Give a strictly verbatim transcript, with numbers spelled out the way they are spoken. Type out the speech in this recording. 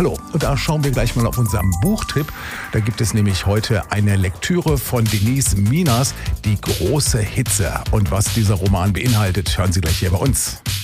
Hallo, und da schauen wir gleich mal auf unseren Buchtipp. Da gibt es nämlich heute eine Lektüre von Denise Minas, Die große Hitze. Und was dieser Roman beinhaltet, hören Sie gleich hier bei uns.